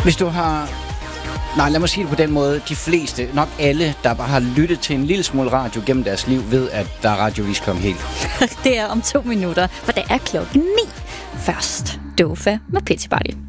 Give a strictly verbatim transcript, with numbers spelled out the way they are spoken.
Hvis du har... Nej, lad mig sige det på den måde. De fleste, nok alle, der bare har lyttet til en lille smule radio gennem deres liv, ved, at der er radiovis kom helt. Det er om to minutter, for det er klokken ni. Først Dofa med Pitty Party.